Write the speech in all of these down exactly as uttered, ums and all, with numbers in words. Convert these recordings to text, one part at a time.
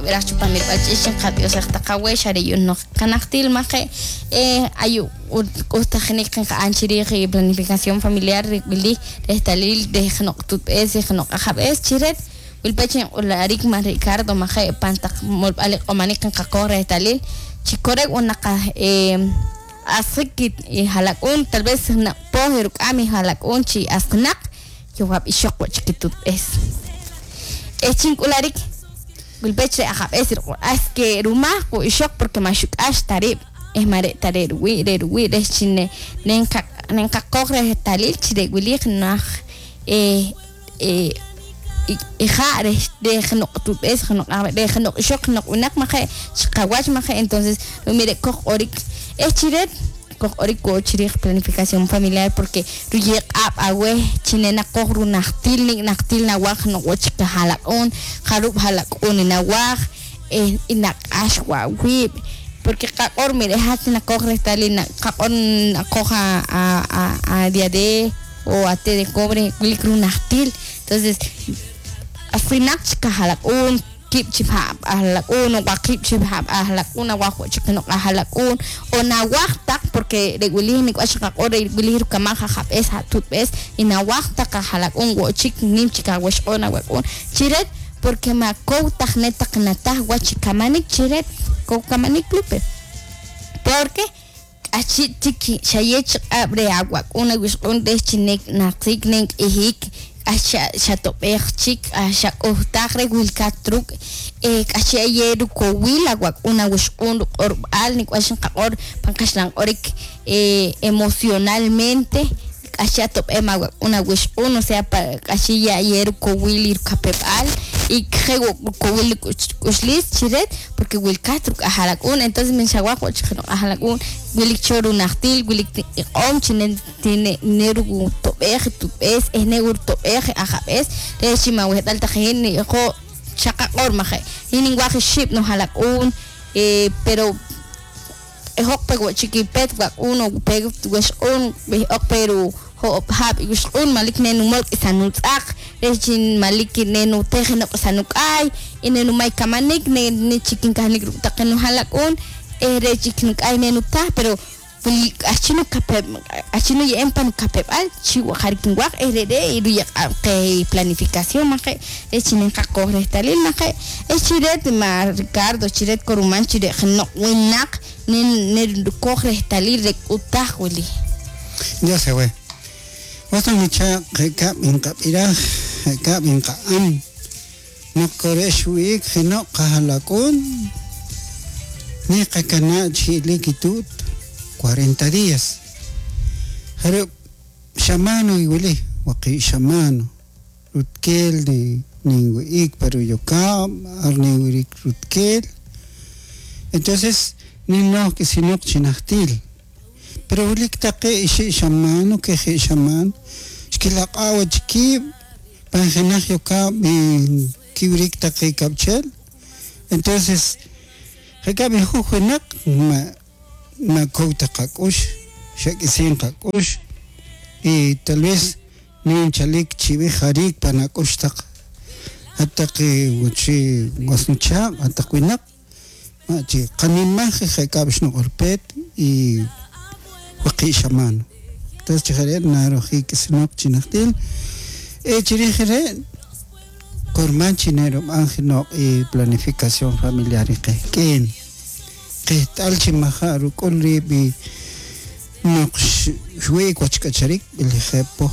verás chupamir balchishin qati usaqta qawesh ari yuno kanaqtil maje eh ayu usta genekan anchiri planificación familiar bili restalil de xnoqtut es xnoqajabes chiret wilpechen ularik ma Ricardo maje pantaq mol ale omanikan qaqore restalil chikore unaqa eh asqit halakun tal vez na poher ami halakun chi asnaq yowab ishaq wachkitut es echin ularik Gulpeche ajab es aske rumah ko ishok porque mashuk ash tarib es mare tarer wi rer wi de chine nenka nenka kokre talil chide wili khna eh eh ijare de khno tu es khno de khno ishok khno unak maje chqawach maje entonces mire kok orik es chiret kok orik ko chirih planificación familiar porque ruyek ab awe chine na kokru naktil nik naktil na wak no wachka halakon kharub halakon na wak eh inak ashwa wib porque kakor mire hat na kokre talina kakon koja a a a diade o a te de cobre likru naktil entonces afinak chka halakon kip chipab ahlakun o kip chipab ahlakun awak chikno ahlakun o nawak tak porque regulih ni kwashka o regulih kama khap es hatut es ina wakta ka halakun go chik nim chika wash ona wakun chiret porque ma ko takne taknata wachikamanik chiret ko kamanik lupe porque achi tiki shayech abre agua una wish on destinek na tiknek ehik asha shatopech chik asha ohtagre wilkatruk eh asha yeru ko wila wak una wushun or alnik washin qor pankashlan orik eh emocionalmente asha top ema wak una wushun o sea asha yeru ko wilir kapepal y creo ko wil kushlis chiret porque wilkatruk ahalakun entonces men shawak wachino ahalakun wilik choru naktil wilik om chinen tiene neru to eje tu es es negur to eje ajabes de shima we dal tahin ni ko chaka or maje hinin wa ship no halakun eh pero e hok pego chikipet wa uno pego wes un be ok pero ho hab wes un malik nenu mol isanut ak rechin malik nenu teje no sanuk ay inenu mai kamanik ne ni chikin kanik takenu halakun e rechin ay nenu ta pero Fui achino kapep achino ya empan kapep al chiwa harikin wak erede iru ya ke planificación maje e chinen ka corre talil maje e chiret ma Ricardo chiret koruman chire no winak nen nen corre talil de utahuli ya se ve wato micha ke ka min ka ira ka min ka am no kore shui khino kahalakun ni ka kana chile kitut cuarenta días. Pero shamano igualé, waqi shamano. Rutkel de ninguik pero yo cam, arniguik rutkel. Entonces, ni no que sino chinachtil. Pero ulik taqe ishi shamano que he shaman. Es que la agua chiquib, panjenaj yo cam, kiurik taqe kapchel. Entonces, hekabi jujunak, ma na kouta kakush shakisin kakush y tal vez ni chalik chivi harik panakush tak hasta que uchi wasnucha hasta kuinak machi qanimaje hekabish no golpet y waqi shaman entonces chihare naroji que se no chinaktil e chirigere korman chinero angino y planificación familiar y que que tal chimaja rukolli bi noqsh shwe kwachkacharik bil khepo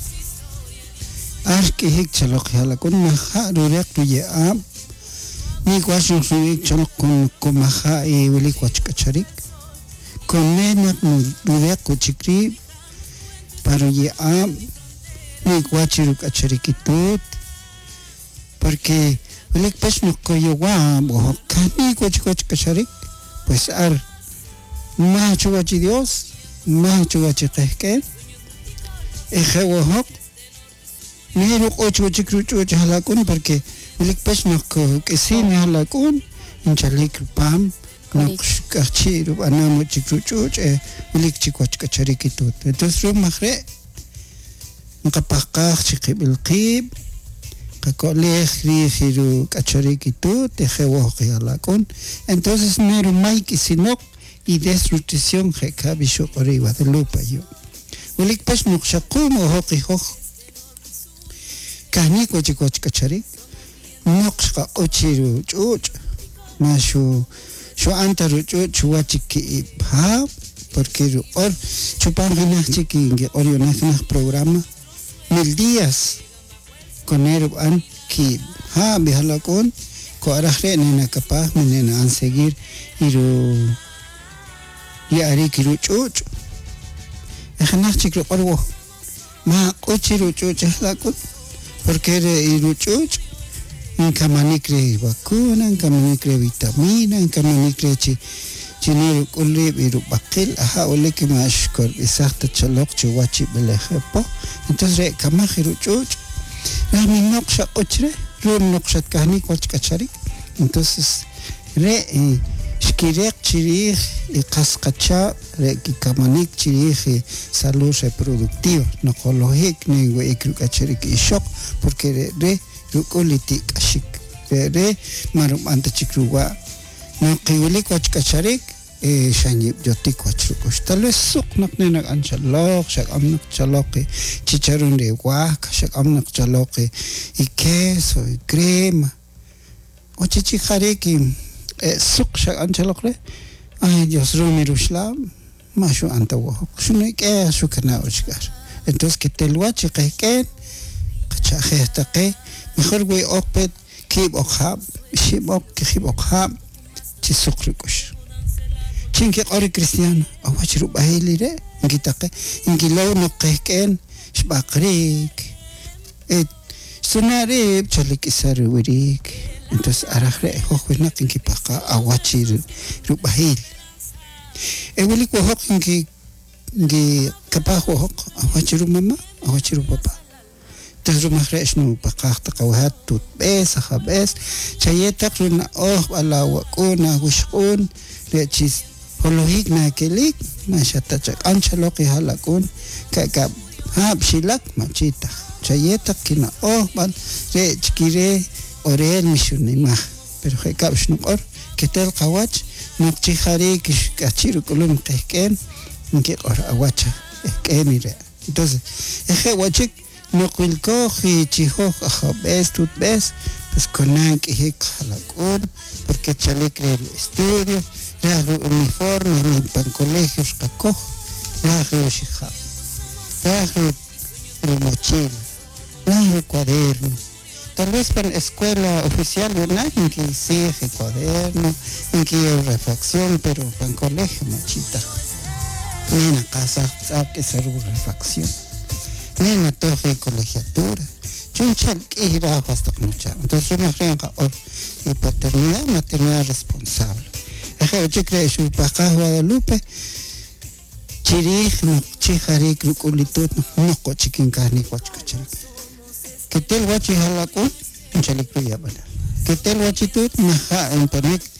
arki hik chalok hala kun maha rurek tuye am ni kwashun shwe chalok kun kumaha e wili kwachkacharik komena rurek kuchikri para ye am ni kwachiruk acharikitut porque wili pasno koyowa bo kani kwachkacharik pues ar más chugachi Dios más chugachi qehken ejewo hok nero ocho chikrucho halakun porque lik pues no que sin halakun inchalik pam no kachiru anamo chikrucho e lik chikwach kacharikitut entonces ro mahre nqapaqaq chiqib qib kakolej rijiru kachorikitu tejewoji alakun entonces nero maiki sinok y desnutrición jeka bisho ori Guadalupe yo ulik pas nukshakum hoqi hoq kahni kochi kochi kacharik nuksha ochiru chuch mashu shu antaru chuch wachiki ha porque or chupan ganas chiqui que oriona programa mil días con erban ki ha bihalakon ko arahre nena capaz menena an seguir iru ya ari kiru chuch ganas chiqui orwo ma ochiru chuch halakon porque iru chuch en kamanikre vacuna en kamanikre vitamina en kamanikre chi Chinero kulli biru bakil aha ole que más cor exacto chalok chuachi belejepo entonces re kamajiru chuch la mi noksha ochre rum nokshat kahni koch kachari entonces re shkirek chirij y kaskacha re ki kamanik chirij salud reproductiva no ecológic ni we ikru kachari ki shock porque re re rukuliti kashik re re marum anta chikruwa no qiwili koch kacharik eh shani joti koch rukosh tal vez suq naqne anchalok shak amnak chaloqi chicharron de huaca shak amnak chaloqi y queso y crema o chichi khariki eh suq shak anchalokre ay Dios rumirushlam mashu antawo shunay ke shukana ochgar entonces que telwachi qeken qachaje taqe mejor güey opet kib okhab shibok kib okhab chisukrukush chinki qori cristiano awachru bahilire ngitaqe ingilo no qeken shbaqrik et sunare chalik isarurik entonces arahre hokhna kinki paqa awachir rubahil ewili ko hokinki ngi kapaho hok awachru mama awachru papa تجربة مخرج نو بقاخت قوهات توت بس خبس شيء رنا أوه على وكونا وشقون رأيش هلوهيك ناكليك ما شتتك أنشلوقي هلاكون كأب هاب شيلك ما شيتا شيء تكنا أوه بل رأيش كيري أوريل مشوني ما pero كاب شنو قر كتل قواج نبتي خاريك كاتشيرو كلهم كهكين نكي قر أواجه كأني رأي entonces إخي واجك no quilcoji chijo ajabes tut bes pues conan que hik halakun porque chalik el estudio la uniforme en pan colegios kako la shija la el mochila la el cuaderno tal vez para la escuela oficial verdad en que sí el cuaderno en que hay refacción pero pan colegio machita en la casa sabe que ser refacción nena toje colegiatura chunchal ira hasta mucha entonces me renga or y paternidad maternidad responsable eje yo creo su paca Guadalupe chirij no chijari krukulitut no cochikin carni cochkachal que tel wachi halakun chalik ya bala que tel wachi tut maha en panek